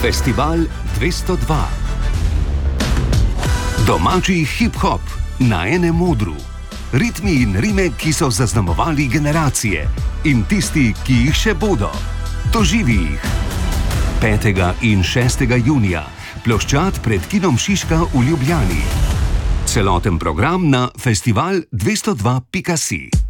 Festival 202. Domači hip-hop na enem odru. Ritmi in rime, ki so zaznamovali generacije in tisti, ki jih še bodo. Doživi jih. 5. in 6. junija. Ploščad pred kinom Šiška v Ljubljani. Celoten program na festival202.si.